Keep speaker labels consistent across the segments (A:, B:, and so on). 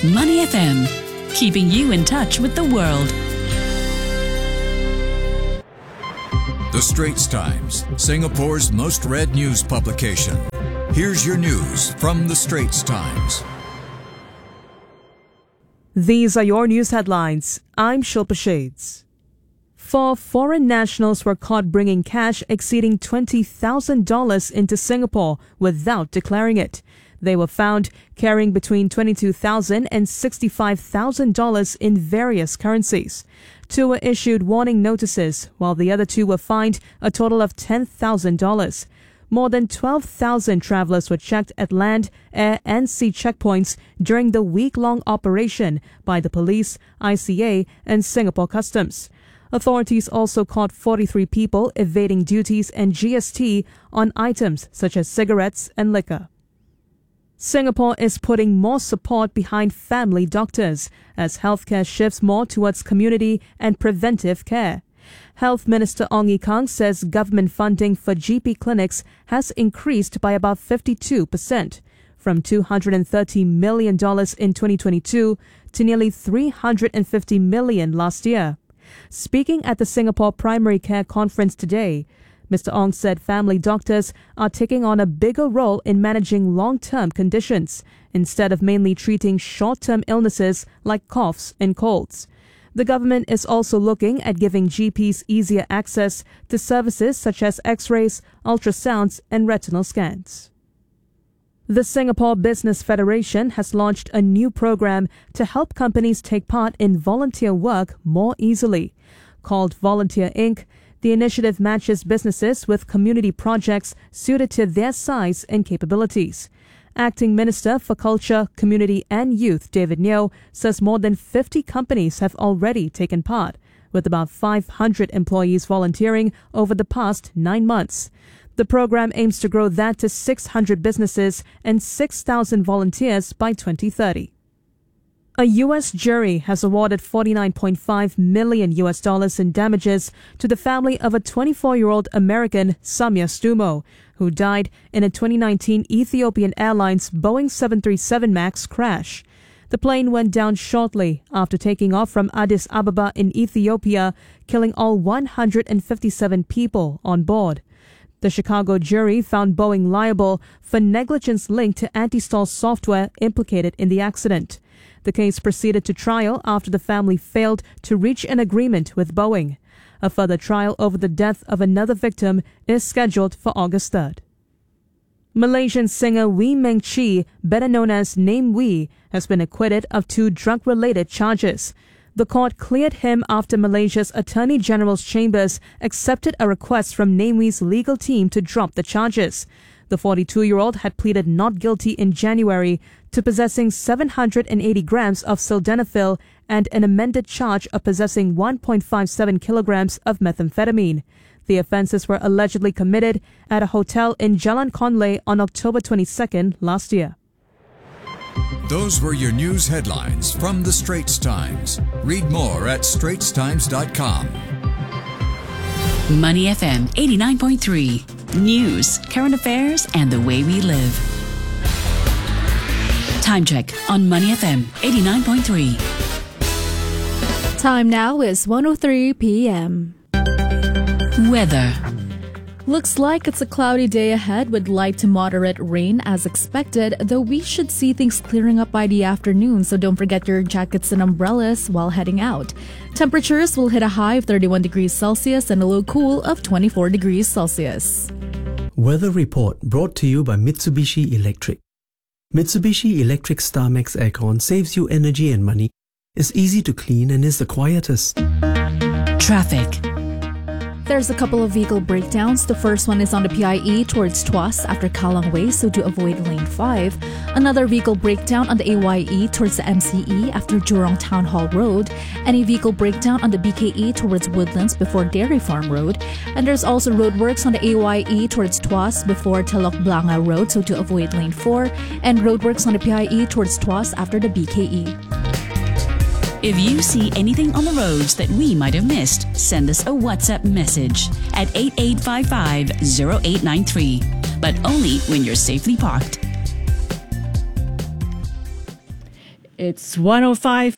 A: Money FM, keeping you in touch with the world.
B: The Straits Times, Singapore's most read news publication. Here's your news from The Straits Times.
C: These are your news headlines. I'm Shilpa Shades. 4 foreign nationals were caught bringing cash exceeding $20,000 into Singapore without declaring it. They were found carrying between $22,000 and $65,000 in various currencies. 2 were issued warning notices, while the other 2 were fined a total of $10,000. More than 12,000 travelers were checked at land, air and sea checkpoints during the week-long operation by the police, ICA and Singapore Customs. Authorities also caught 43 people evading duties and GST on items such as cigarettes and liquor. Singapore is putting more support behind family doctors as healthcare shifts more towards community and preventive care. Health Minister Ong Ye Kung says government funding for GP clinics has increased by about 52%, from $230 million in 2022 to nearly $350 million last year. Speaking at the Singapore Primary Care Conference today, Mr. Ong said family doctors are taking on a bigger role in managing long-term conditions instead of mainly treating short-term illnesses like coughs and colds. The government is also looking at giving GPs easier access to services such as X-rays, ultrasounds and retinal scans. The Singapore Business Federation has launched a new program to help companies take part in volunteer work more easily. Called Volunteer Inc., the initiative matches businesses with community projects suited to their size and capabilities. Acting Minister for Culture, Community and Youth David Neo says more than 50 companies have already taken part, with about 500 employees volunteering over the past 9 months. The program aims to grow that to 600 businesses and 6,000 volunteers by 2030. A U.S. jury has awarded $49.5 million in damages to the family of a 24-year-old American, Samia Stumo, who died in a 2019 Ethiopian Airlines Boeing 737 MAX crash. The plane went down shortly after taking off from Addis Ababa in Ethiopia, killing all 157 people on board. The Chicago jury found Boeing liable for negligence linked to anti-stall software implicated in the accident. The case proceeded to trial after the family failed to reach an agreement with Boeing. A further trial over the death of another victim is scheduled for August 3rd. Malaysian singer Wee Meng Chi, better known as Name Wee, has been acquitted of 2 drug-related charges. The court cleared him after Malaysia's Attorney General's chambers accepted a request from Name Wee's legal team to drop the charges. The 42-year-old had pleaded not guilty in January to possessing 780 grams of sildenafil and an amended charge of possessing 1.57 kilograms of methamphetamine. The offences were allegedly committed at a hotel in Jalan Conley on October 22nd last year.
B: Those were your news headlines from The Straits Times. Read more at straitstimes.com.
A: Money FM 89.3. News, current affairs, and the way we live. Time check on Money FM 89.3.
D: Time now is 1:03 p.m.
A: Weather.
D: Looks like it's a cloudy day ahead with light to moderate rain as expected, though we should see things clearing up by the afternoon, so don't forget your jackets and umbrellas while heading out. Temperatures will hit a high of 31 degrees Celsius and a low cool of 24 degrees Celsius.
E: Weather report brought to you by Mitsubishi Electric. Mitsubishi Electric StarMax Aircon saves you energy and money, is easy to clean and is the quietest.
A: Traffic.
D: There's a couple of vehicle breakdowns. The first one is on the PIE towards Tuas after Kallang Way, so to avoid lane 5. Another vehicle breakdown on the AYE towards the MCE after Jurong Town Hall Road. And a vehicle breakdown on the BKE towards Woodlands before Dairy Farm Road. And there's also roadworks on the AYE towards Tuas before Telok Blangah Road, so to avoid lane 4. And roadworks on the PIE towards Tuas after the BKE.
A: If you see anything on the roads that we might have missed, send us a WhatsApp message at 8855-0893. But only when you're safely parked.
F: It's 1:05.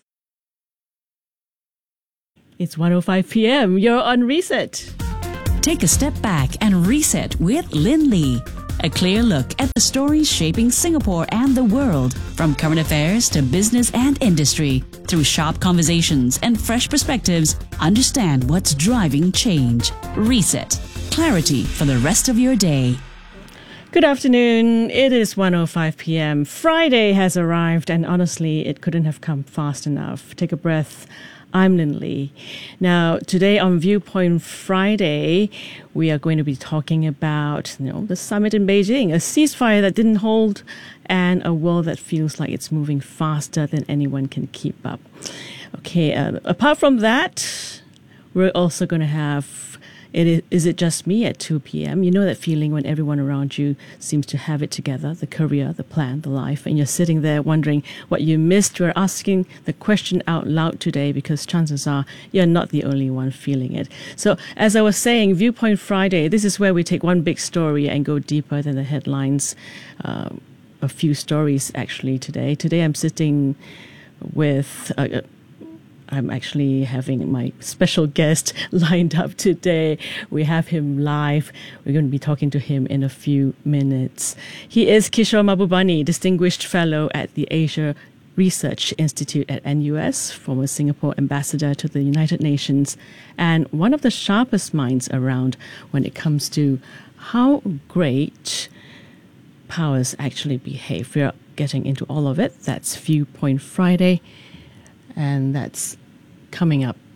F: It's 1:05 p.m. You're on Reset.
A: Take a step back and reset with Lynn Lee. A clear look at the stories shaping Singapore and the world, from current affairs to business and industry. Through sharp conversations and fresh perspectives, understand what's driving change. Reset. Clarity for the rest of your day.
F: Good afternoon. It is 1:05 p.m. Friday has arrived, and honestly, it couldn't have come fast enough. Take a breath. I'm Lynn Lee. Now, today on Viewpoint Friday, we are going to be talking about, the summit in Beijing, a ceasefire that didn't hold, and a world that feels like it's moving faster than anyone can keep up. Okay, apart from that, we're also going to have Is It Just Me at 2 p.m. You know that feeling when everyone around you seems to have it together, the career, the plan, the life, and you're sitting there wondering what you missed. We're asking the question out loud today because chances are you're not the only one feeling it. So as I was saying, Viewpoint Friday, this is where we take one big story and go deeper than the headlines. A few stories actually today. Today I'm sitting with... I'm actually having my special guest lined up today. We have him live. We're going to be talking to him in a few minutes. He is Kishore Mahbubani, Distinguished Fellow at the Asia Research Institute at NUS, former Singapore ambassador to the United Nations, and one of the sharpest minds around when it comes to how great powers actually behave. We're getting into all of it. That's Viewpoint Friday. And that's coming up